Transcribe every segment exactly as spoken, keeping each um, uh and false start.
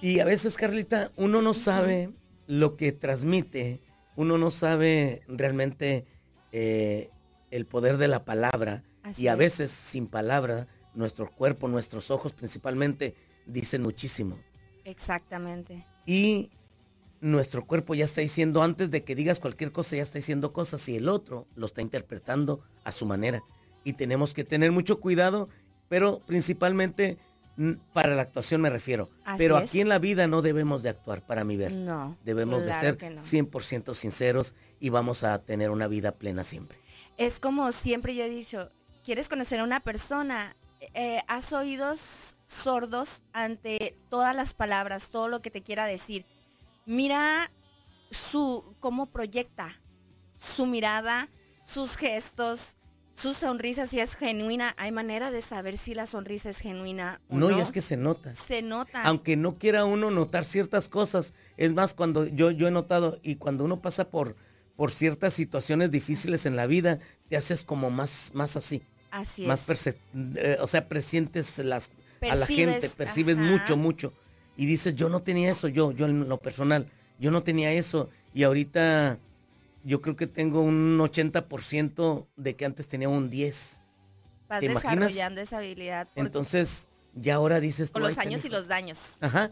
Y a veces, Carlita, uno no sabe lo que transmite, uno no sabe realmente eh, el poder de la palabra. Así Y a es. veces, sin palabra, nuestro cuerpo, nuestros ojos principalmente, dicen muchísimo. Exactamente. Y nuestro cuerpo ya está diciendo, antes de que digas cualquier cosa, ya está diciendo cosas y el otro lo está interpretando a su manera. Y tenemos que tener mucho cuidado, pero principalmente mm, para la actuación me refiero. Así Pero es. aquí en la vida no debemos de actuar, para mi ver. No, Debemos de claro ser que no. cien por ciento sinceros y vamos a tener una vida plena siempre. Es como siempre yo he dicho, ¿quieres conocer a una persona? Eh, haz oídos sordos ante todas las palabras, todo lo que te quiera decir. Mira su cómo proyecta, su mirada, sus gestos, su sonrisa, si es genuina. Hay manera de saber si la sonrisa es genuina o No, no. y es que se nota. Se nota. Aunque no quiera uno notar ciertas cosas, es más, cuando yo, yo he notado, y cuando uno pasa por, por ciertas situaciones difíciles en la vida, te haces como más, más así, Así más es. perce- eh, o sea, presientes las, a la Percibes, gente, percibes ajá. mucho, mucho, y dices, yo no tenía eso, yo, yo en lo personal, yo no tenía eso, y ahorita yo creo que tengo un ochenta por ciento de que antes tenía un diez. Vas ¿Te imaginas? desarrollando esa habilidad por- Entonces, ya ahora dices con tú, los "Ay, años y canijo". los daños. Ajá.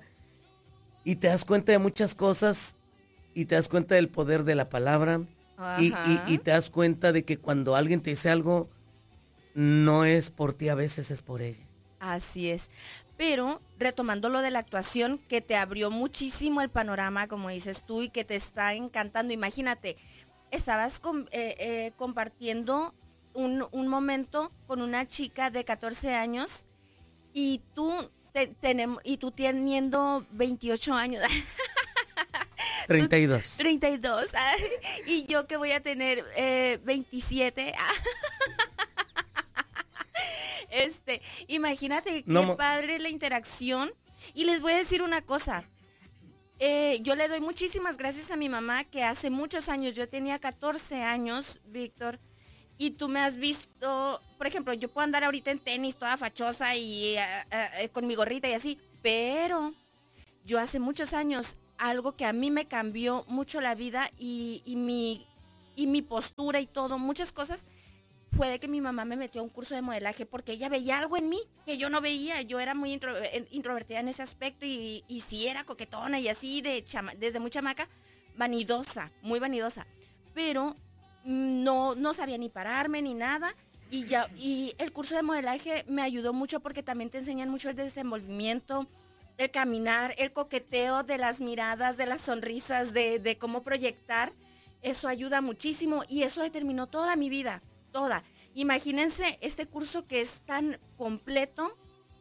Y te das cuenta de muchas cosas y te das cuenta del poder de la palabra y, y- Ajá. y te das cuenta de que cuando alguien te dice algo, no es por ti, a veces es por ella. Así es. Pero retomando lo de la actuación, que te abrió muchísimo el panorama, como dices tú, y que te está encantando. Imagínate, estabas com- eh, eh, compartiendo un, un momento con una chica de catorce años y tú, te- tenem- y tú teniendo veintiocho años, treinta y dos. treinta y dos, ay, y yo que voy a tener eh, veintisiete. Este, imagínate qué No mo- padre la interacción. Y les voy a decir una cosa. Eh, yo le doy muchísimas gracias a mi mamá que hace muchos años, yo tenía catorce años, Víctor, y tú me has visto, por ejemplo, yo puedo andar ahorita en tenis toda fachosa y ah, ah, eh, con mi gorrita y así, pero yo hace muchos años, algo que a mí me cambió mucho la vida y, y mi, y mi postura y todo, muchas cosas, fue de que mi mamá me metió a un curso de modelaje porque ella veía algo en mí que yo no veía. Yo era muy intro- eh, introvertida en ese aspecto y, y sí era coquetona y así de chama- desde muy chamaca, vanidosa, muy vanidosa. Pero mm, no, no sabía ni pararme ni nada. Y, ya, y el curso de modelaje me ayudó mucho porque también te enseñan mucho el desenvolvimiento, el caminar, el coqueteo de las miradas, de las sonrisas, de, de cómo proyectar. Eso ayuda muchísimo y eso determinó toda mi vida. Toda. Imagínense este curso que es tan completo.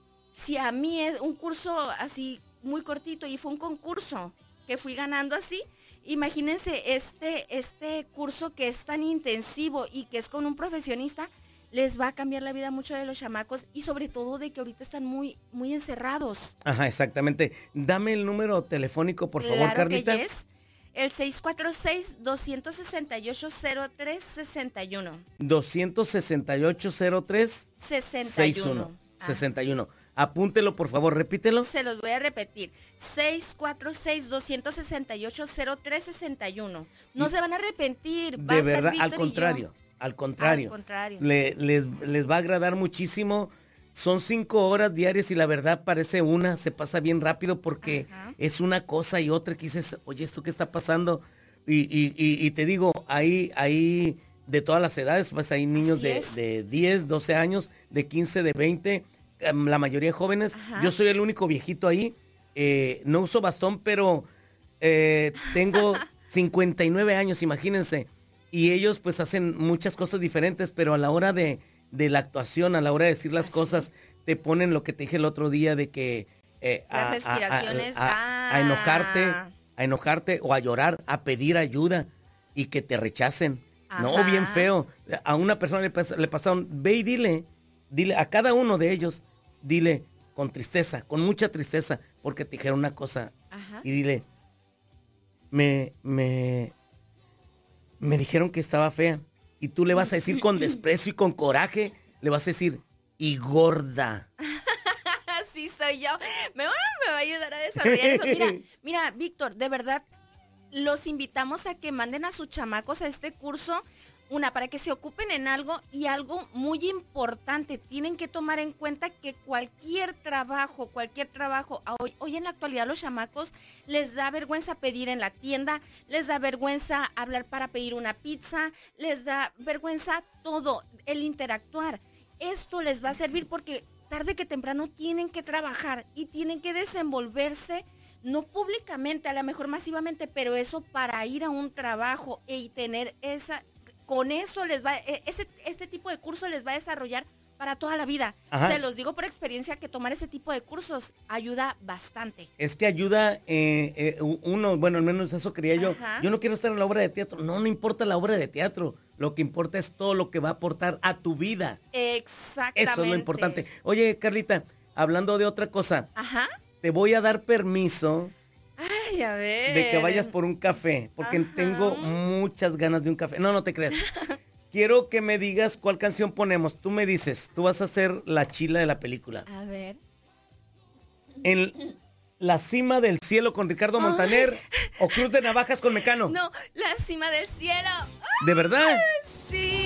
Si a mí es un curso así muy cortito y fue un concurso que fui ganando así, imagínense este, este curso que es tan intensivo y que es con un profesionista, les va a cambiar la vida mucho de los chamacos y sobre todo de que ahorita están muy, muy encerrados. Ajá, exactamente. Dame el número telefónico, por favor, Claro Carlita. que yes. El seis cuatro seis, dos seis ocho, cero tres seis uno. doscientos sesenta y ocho cero tres sesenta y uno. sesenta y uno. Apúntelo, por favor, repítelo. Se los voy a repetir. seis cuatro seis, dos seis ocho, cero tres seis uno. No Y se van a arrepentir. Va De a ser verdad, Víctor al y contrario, al contrario. Al contrario. Le- les, les va a agradar muchísimo. Son cinco horas diarias y la verdad parece una, se pasa bien rápido porque Ajá. es una cosa y otra que dices, oye, ¿esto qué está pasando? Y, y, y, y te digo, ahí, ahí de todas las edades, pues hay niños Así de, es. de diez, doce años, de quince, de veinte, em, la mayoría jóvenes. Ajá. Yo soy el único viejito ahí, eh, no uso bastón, pero eh, tengo cincuenta y nueve años, imagínense. Y ellos pues hacen muchas cosas diferentes, pero a la hora de, de la actuación, a la hora de decir las Así. cosas, te ponen lo que te dije el otro día de que eh, Las a, a- a- respiraciones. a- ah. a enojarte, a enojarte o a llorar, a pedir ayuda y que te rechacen. No, Ajá. bien feo. A una persona le, pas- le pasaron, ve y dile, dile a cada uno de ellos, dile con tristeza, con mucha tristeza, porque te dijeron una cosa Ajá. y dile, me, me, me dijeron que estaba fea y tú le vas a decir con desprecio y con coraje, le vas a decir, y gorda. Sí, sí soy yo. Me, me va a ayudar a desarrollar eso. Mira, mira, Víctor, de verdad, los invitamos a que manden a sus chamacos a este curso. Una, para que se ocupen en algo y algo muy importante. Tienen que tomar en cuenta que cualquier trabajo, cualquier trabajo, hoy, hoy en la actualidad los chamacos les da vergüenza pedir en la tienda, les da vergüenza hablar para pedir una pizza, les da vergüenza todo, el interactuar. Esto les va a servir porque tarde que temprano tienen que trabajar y tienen que desenvolverse, no públicamente, a lo mejor masivamente, pero eso para ir a un trabajo y tener esa... Con eso les va, ese, este tipo de curso les va a desarrollar para toda la vida. Ajá. Se los digo por experiencia que tomar ese tipo de cursos ayuda bastante. Es que ayuda, eh, eh, uno, bueno, al menos eso quería yo. Ajá. Yo no quiero estar en la obra de teatro. No, no importa la obra de teatro. Lo que importa es todo lo que va a aportar a tu vida. Exactamente. Eso es lo importante. Oye, Carlita, hablando de otra cosa. Ajá. Te voy a dar permiso. Ay, a ver. De que vayas por un café, porque Ajá. tengo muchas ganas de un café. No, no te creas. Quiero que me digas cuál canción ponemos. Tú me dices, tú vas a ser la chila de la película. A ver. En La Cima del Cielo con Ricardo Ay. Montaner o Cruz de Navajas con Mecano. No, La Cima del Cielo. ¿De verdad? Sí.